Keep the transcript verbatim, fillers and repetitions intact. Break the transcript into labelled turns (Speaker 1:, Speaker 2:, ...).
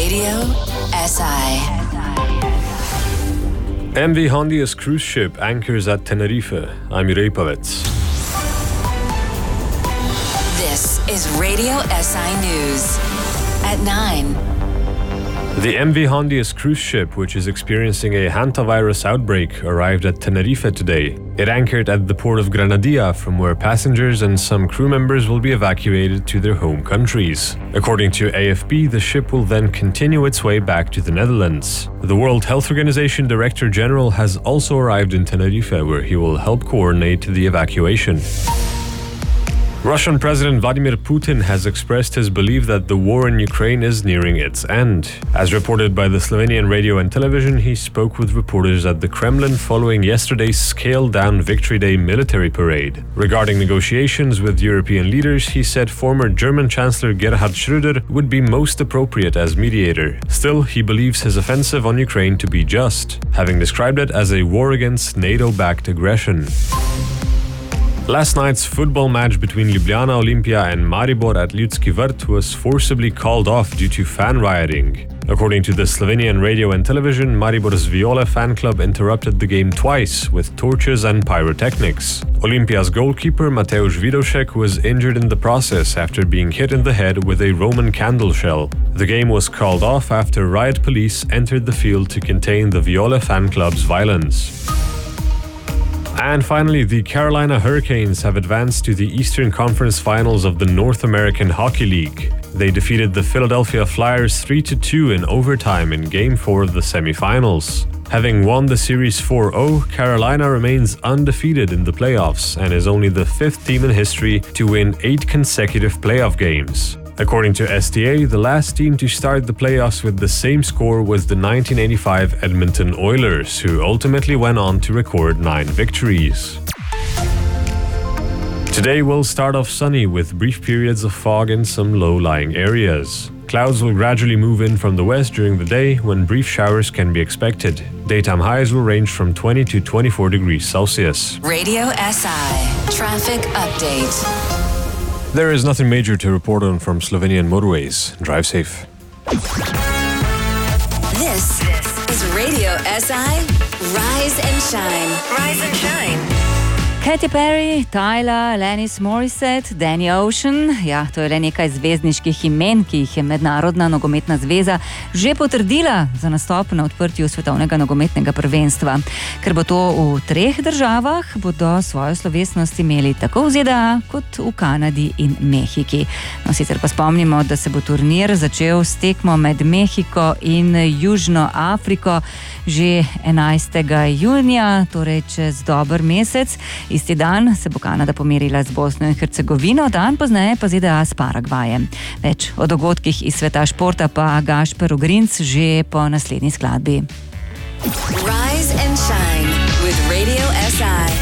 Speaker 1: Radio S I.
Speaker 2: M V Hondius cruise ship anchors at Tenerife. I'm Juraj Pavec.
Speaker 1: This is Radio S I News at nine.
Speaker 2: The M V Hondius cruise ship, which is experiencing a hantavirus outbreak, arrived at Tenerife today. It anchored at the port of Granadilla, from where passengers and some crew members will be evacuated to their home countries. According to A F P, the ship will then continue its way back to the Netherlands. The World Health Organization Director General has also arrived in Tenerife, where he will help coordinate the evacuation. Russian President Vladimir Putin has expressed his belief that the war in Ukraine is nearing its end. As reported by the Slovenian radio and television, he spoke with reporters at the Kremlin following yesterday's scaled-down Victory Day military parade. Regarding negotiations with European leaders, he said former German Chancellor Gerhard Schröder would be most appropriate as mediator. Still, he believes his offensive on Ukraine to be just, having described it as a war against NATO-backed aggression. Last night's football match between Ljubljana Olimpija and Maribor at Ljudski Vrt was forcibly called off due to fan rioting. According to the Slovenian radio and television, Maribor's Viole fan club interrupted the game twice with torches and pyrotechnics. Olimpija's goalkeeper Mateusz Widoszek was injured in the process after being hit in the head with a Roman candle shell. The game was called off after riot police entered the field to contain the Viole fan club's violence. And finally, the Carolina Hurricanes have advanced to the Eastern Conference Finals of the North American Hockey League. They defeated the Philadelphia Flyers three to two in overtime in Game four of the semifinals. Having won the series four oh, Carolina remains undefeated in the playoffs and is only the fifth team in history to win eight consecutive playoff games. According to S T A, the last team to start the playoffs with the same score was the nineteen eighty-five Edmonton Oilers, who ultimately went on to record nine victories. Today will start off sunny with brief periods of fog in some low-lying areas. Clouds will gradually move in from the west during the day, when brief showers can be expected. Daytime highs will range from twenty to twenty-four degrees Celsius.
Speaker 1: Radio S I Traffic Update.
Speaker 2: There is nothing major to report on from Slovenian motorways. Drive safe.
Speaker 1: This is Radio S I Rise and Shine. Rise and Shine.
Speaker 3: Katy Perry, Tyla, Alanis Morissette, Danny Ocean. Ja, to je le nekaj zvezdniških imen, ki jih je Mednarodna nogometna zveza že potrdila za nastop na odprtju svetovnega nogometnega prvenstva. Ker bo to v treh državah, bodo svojo slovesnost imeli tako v Z D A kot v Kanadi in Mehiki. No, sicer pa spomnimo, da se bo turnir začel s tekmo med Mehiko in Južno Afriko že enajstega junija, torej čez dober mesec. Isti dan se bo Kanada pomerila z Bosno in Hercegovino, dan pozneje pa Z D A s Paragvajem. Več o dogodkih iz sveta športa pa Gašper Ogrinc že po naslednji skladbi.
Speaker 1: Rise and Shine with Radio S I.